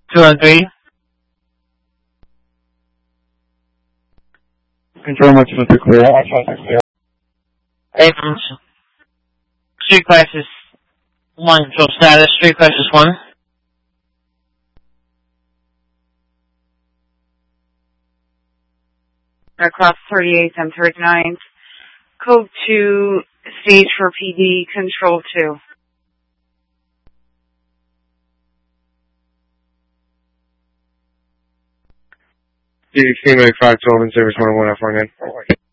213. Control much Mr. Clear. I Abrams. Street crisis 1. Control status. Street crisis 1. Across 38th and 39th. Code 2, stage for PD, control 2. DXC 9512 and service 101 F19.